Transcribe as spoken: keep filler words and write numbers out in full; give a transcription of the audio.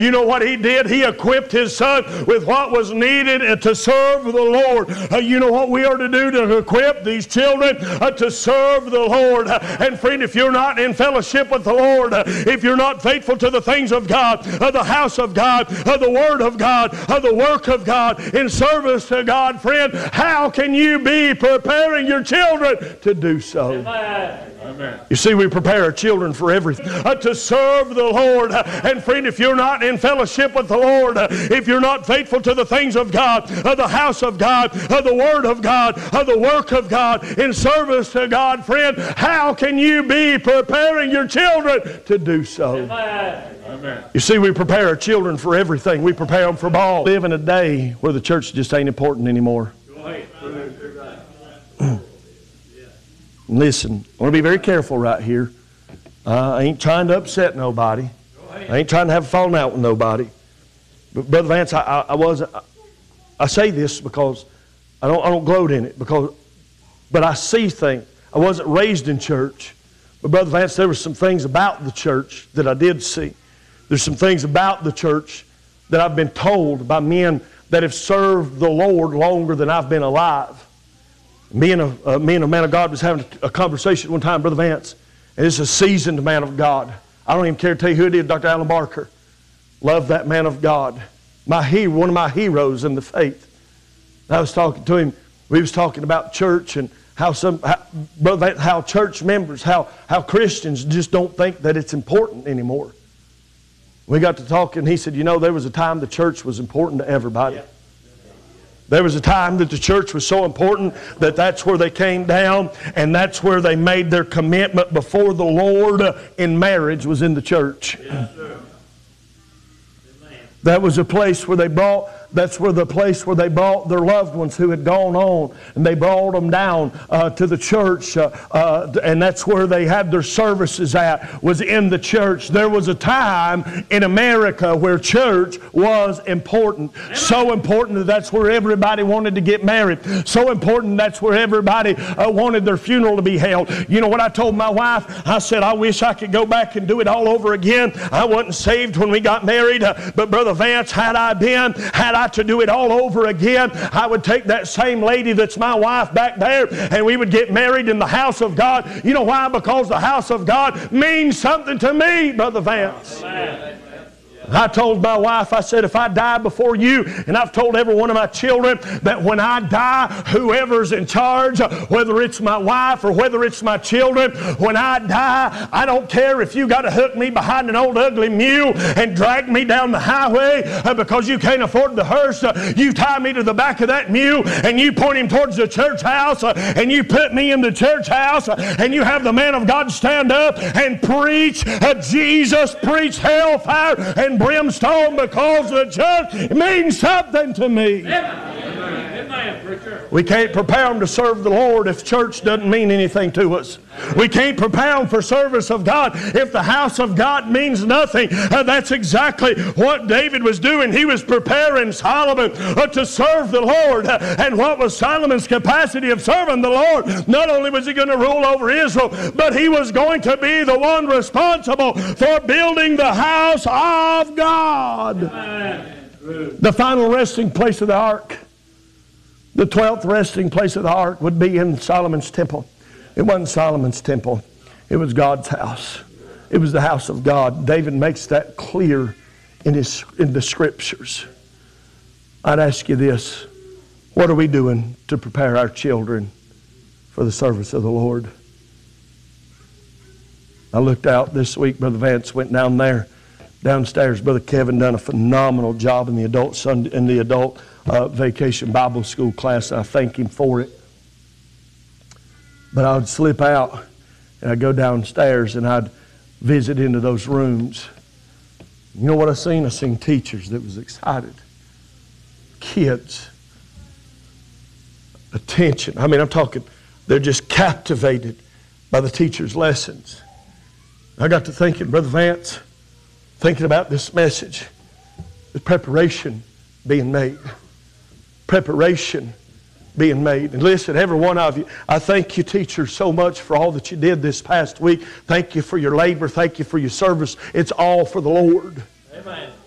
You know what He did? He equipped His Son with what was needed to serve the Lord. Uh, you know what we are to do to equip these children uh, to serve the Lord. Uh, and friend, if you're not in fellowship with the Lord, uh, if you're not faithful to the things of God, uh, the house of God, uh, the Word of God, uh, the work of God, in service to God, friend, how can you be preparing your children to do so? Amen. Amen. You see, we prepare our children for everything, uh, to serve the Lord. Uh, and friend, if you're not in fellowship with the Lord, uh, if you're not faithful to the things of God, uh, the house of God, uh, the Word of God, uh, the work of God, in service to God, friend, how can you be preparing your children to do so? Amen. Amen. You see, we prepare our children for everything. We prepare them for ball. We live in a day where the church just ain't important anymore. Listen, I want to be very careful right here. Uh, I ain't trying to upset nobody. I ain't trying to have a falling out with nobody. But Brother Vance, I, I, I was I, I say this because I don't I don't gloat in it, because but I see things. I wasn't raised in church, but Brother Vance, there were some things about the church that I did see. There's some things about the church that I've been told by men that have served the Lord longer than I've been alive. Me and, a, uh, me and a man of God was having a conversation one time, Brother Vance, and it's a seasoned man of God. I don't even care to tell you who it is, Doctor Alan Barker. Love that man of God. My hero, one of my heroes in the faith. I was talking to him. We was talking about church and how some, how, Brother Vance, how church members, how, how Christians just don't think that it's important anymore. We got to talking, he said, you know, there was a time the church was important to everybody. Yeah. There was a time that the church was so important that that's where they came down, and that's where they made their commitment before the Lord in marriage, was in the church. Yes, sir. That was a place where they brought, that's where the place where they brought their loved ones who had gone on, and they brought them down uh, to the church, uh, uh, and that's where they had their services at, was in the church. There was a time in America where church was important. So important that that's where everybody wanted to get married. So important that's where everybody uh, wanted their funeral to be held. You know what I told my wife? I said, I wish I could go back and do it all over again. I wasn't saved when we got married, uh, but Brother Vance, had I been, had I to do it all over again, I would take that same lady that's my wife back there, and we would get married in the house of God. You know why? Because the house of God means something to me, Brother Vance. Amen. I told my wife, I said, if I die before you, and I've told every one of my children that when I die, whoever's in charge, whether it's my wife or whether it's my children, when I die, I don't care if you got to hook me behind an old ugly mule and drag me down the highway uh, because you can't afford the hearse. Uh, you tie me to the back of that mule and you point him towards the church house uh, and you put me in the church house uh, and you have the man of God stand up and preach uh, Jesus, preach hellfire and brimstone, because the church means something to me. We can't prepare them to serve the Lord if church doesn't mean anything to us. We can't prepare them for service of God if the house of God means nothing. Uh, that's exactly what David was doing. He was preparing Solomon uh, to serve the Lord. Uh, and what was Solomon's capacity of serving the Lord? Not only was he going to rule over Israel, but he was going to be the one responsible for building the house of God. Amen. The final resting place of the ark, the twelfth resting place of the ark, would be in Solomon's temple. It wasn't Solomon's temple. It was God's house. It was the house of God. David makes that clear in, his, in the Scriptures. I'd ask you this. What are we doing to prepare our children for the service of the Lord? I looked out this week. Brother Vance went down there. Downstairs, Brother Kevin done a phenomenal job in the adult Sunday, in the adult uh, vacation Bible school class. And I thank him for it. But I would slip out and I'd go downstairs and I'd visit into those rooms. You know what I seen? I seen teachers that was excited. Kids. Attention. I mean, I'm talking, they're just captivated by the teacher's lessons. I got to thinking, Brother Vance, thinking about this message, the preparation being made. Preparation being made. And listen, every one of you, I thank you, teachers, so much for all that you did this past week. Thank you for your labor. Thank you for your service. It's all for the Lord. Amen.